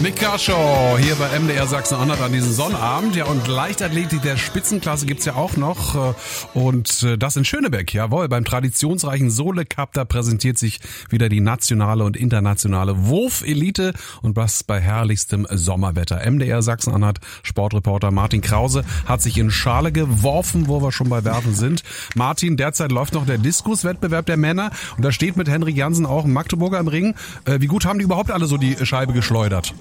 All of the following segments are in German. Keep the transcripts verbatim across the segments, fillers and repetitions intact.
Nick Kershaw hier bei M D R Sachsen-Anhalt an diesem Sonnabend. Ja, und Leichtathletik der Spitzenklasse gibt's ja auch noch. Und das in Schönebeck, jawohl. Beim traditionsreichen Sole Cup, da präsentiert sich wieder die nationale und internationale Wurfelite. Und das bei herrlichstem Sommerwetter. M D R Sachsen-Anhalt Sportreporter Martin Krause hat sich in Schale geworfen, wo wir schon bei Werfen sind. Martin, derzeit läuft noch der Diskuswettbewerb der Männer. Und da steht mit Henrik Jansen auch ein Magdeburger im Ring. Wie gut haben die überhaupt alle so die Scheibe geschleudert?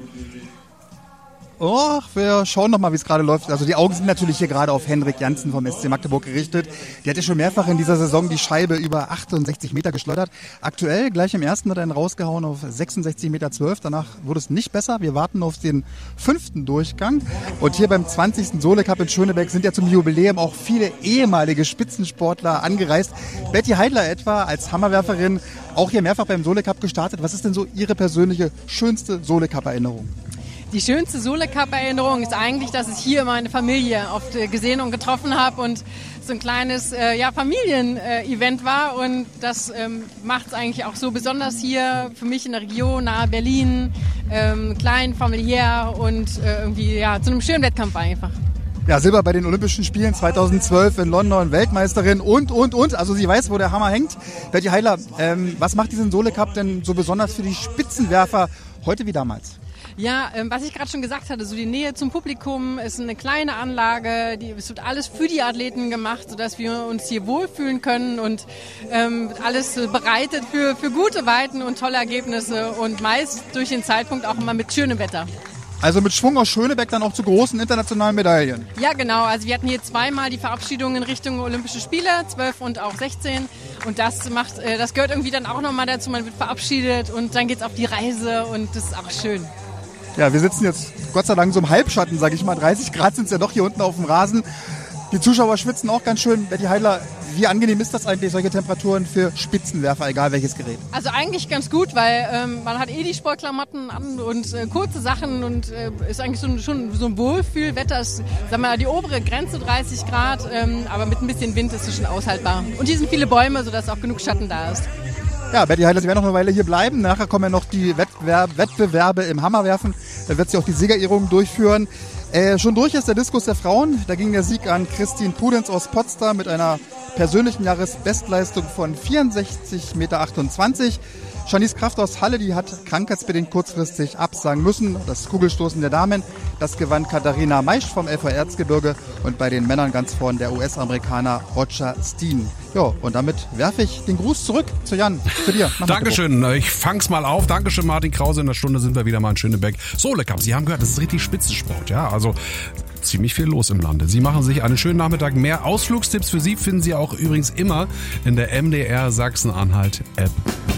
Oh, wir schauen noch mal, wie es gerade läuft. Also die Augen sind natürlich hier gerade auf Henrik Jansen vom S C Magdeburg gerichtet. Der hat ja schon mehrfach in dieser Saison die Scheibe über achtundsechzig Meter geschleudert. Aktuell, gleich im ersten hat er ihn rausgehauen auf sechsundsechzig Meter zwölf. Danach wurde es nicht besser. Wir warten auf den fünften Durchgang. Und hier beim zwanzigsten Sole Cup in Schönebeck sind ja zum Jubiläum auch viele ehemalige Spitzensportler angereist. Betty Heidler etwa als Hammerwerferin auch hier mehrfach beim Sole Cup gestartet. Was ist denn so Ihre persönliche schönste Sole Cup Erinnerung? Die schönste Sole Cup Erinnerung ist eigentlich, dass ich hier meine Familie oft gesehen und getroffen habe und so ein kleines äh, ja, Familien-Event war. Und das ähm, macht es eigentlich auch so besonders hier für mich in der Region, nahe Berlin, ähm, klein, familiär und äh, irgendwie ja, zu einem schönen Wettkampf einfach. Ja, Silber bei den Olympischen Spielen zweitausendzwölf in London, Weltmeisterin und, und, und. Also sie weiß, wo der Hammer hängt. Betty Heidler, ähm, was macht diesen Sole Cup denn so besonders für die Spitzenwerfer heute wie damals? Ja, ähm, was ich gerade schon gesagt hatte, so die Nähe zum Publikum ist eine kleine Anlage, die, es wird alles für die Athleten gemacht, sodass wir uns hier wohlfühlen können und ähm, alles bereitet für, für gute Weiten und tolle Ergebnisse und meist durch den Zeitpunkt auch immer mit schönem Wetter. Also mit Schwung aus Schönebeck dann auch zu großen internationalen Medaillen. Ja, genau. Also wir hatten hier zweimal die Verabschiedung in Richtung Olympische Spiele, zwölf und auch sechzehn. Und das macht, äh, das gehört irgendwie dann auch nochmal dazu. Man wird verabschiedet und dann geht's auf die Reise und das ist auch schön. Ja, wir sitzen jetzt Gott sei Dank so im Halbschatten, sage ich mal. dreißig Grad sind es ja doch hier unten auf dem Rasen. Die Zuschauer schwitzen auch ganz schön. Betty Heidler, wie angenehm ist das eigentlich, solche Temperaturen für Spitzenwerfer, egal welches Gerät? Also eigentlich ganz gut, weil ähm, man hat eh die Sportklamotten an und äh, kurze Sachen und äh, ist eigentlich so ein, schon so ein Wohlfühlwetter. Ist, sagen wir mal, die obere Grenze dreißig Grad, ähm, aber mit ein bisschen Wind ist es schon aushaltbar. Und hier sind viele Bäume, sodass auch genug Schatten da ist. Ja, Betty Heidler, sie werden noch eine Weile hier bleiben. Nachher kommen ja noch die Wettbewerbe, Wettbewerbe im Hammerwerfen. Da wird sie auch die Siegerehrung durchführen. Äh, schon durch ist der Diskus der Frauen. Da ging der Sieg an Christine Pudenz aus Potsdam mit einer persönlichen Jahresbestleistung von vierundsechzig Meter achtundzwanzig. Janice Kraft aus Halle, die hat krankheitsbedingt kurzfristig absagen müssen. Das Kugelstoßen der Damen, das gewann Katharina Maisch vom L V Erzgebirge und bei den Männern ganz vorn der U S-Amerikaner Roger Steen. Ja, und damit werfe ich den Gruß zurück zu Jan, zu dir. Dankeschön, ich fang's mal auf. Dankeschön, Martin Krause. In der Stunde sind wir wieder mal in Schönebeck. Sole Cup, Sie haben gehört, das ist richtig Spitzensport, ja, also ziemlich viel los im Lande. Sie machen sich einen schönen Nachmittag. Mehr Ausflugstipps für Sie finden Sie auch übrigens immer in der M D R Sachsen-Anhalt App.